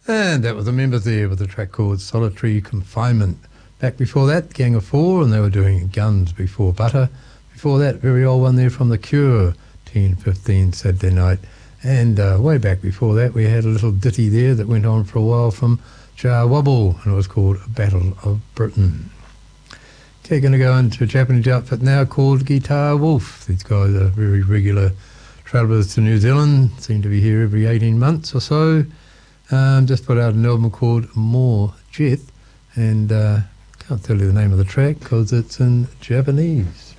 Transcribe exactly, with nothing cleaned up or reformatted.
And that was the members there with a track called Solitary Confinement. Back before that, Gang of Four, and they were doing Guns before Butter. Before that, very old one there from The Cure, ten fifteen Saturday Night. And uh, way back before that, we had a little ditty there that went on for a while from Jar Wobble, and it was called Battle of Britain. Okay, going to go into a Japanese outfit now called Guitar Wolf. These guys are very regular travellers to New Zealand, seem to be here every eighteen months or so. Um, just put out an album called More Jet, and uh, can't tell you the name of the track because it's in Japanese.